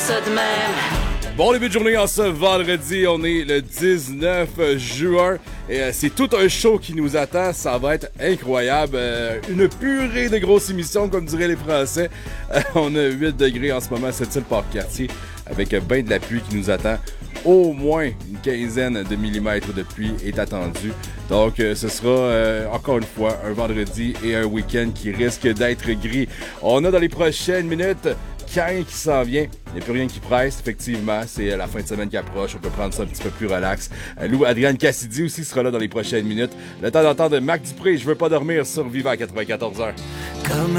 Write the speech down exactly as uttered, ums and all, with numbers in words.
ça de même. Bon début de journée en ce vendredi, on est le dix-neuf juin et euh, c'est tout un show qui nous attend, ça va être incroyable, euh, une purée de grosses émissions comme diraient les Français. Euh, on a huit degrés en ce moment à cette île Port-Cartier avec euh, ben de la pluie qui nous attend. Au moins une quinzaine de millimètres de pluie est attendue. Donc, euh, ce sera euh, encore une fois un vendredi et un week-end qui risque d'être gris. On a dans les prochaines minutes Kang qui s'en vient. Il n'y a plus rien qui presse, effectivement. C'est la fin de semaine qui approche. On peut prendre ça un petit peu plus relax. Euh, Lou Adrienne Cassidy aussi sera là dans les prochaines minutes. Le temps d'entendre Marc Dupré, Je veux pas dormir sur Vivant quatre-vingt-quatorze heures. Comme